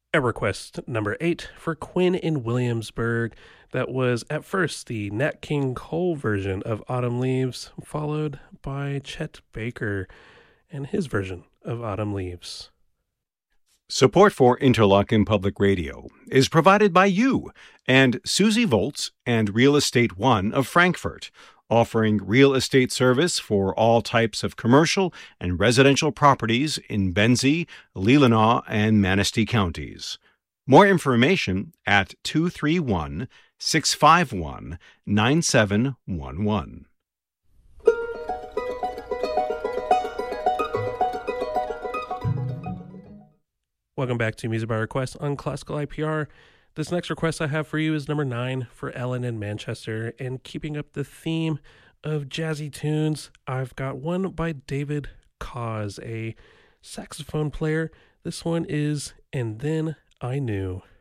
EverQuest number 8 for Quinn in Williamsburg. That was at first the Nat King Cole version of Autumn Leaves, followed by Chet Baker and his version of Autumn Leaves. Support for Interlochen Public Radio is provided by you and Susie Volz and Real Estate One of Frankfurt, offering real estate service for all types of commercial and residential properties in Benzie, Leelanau, and Manistee counties. More information at 231-651-9711. Welcome back to Music by Request on Classical IPR. This next request I have for you is number 9 for Ellen in Manchester. And keeping up the theme of jazzy tunes, I've got one by David Cause, a saxophone player. This one is And Then I Knew.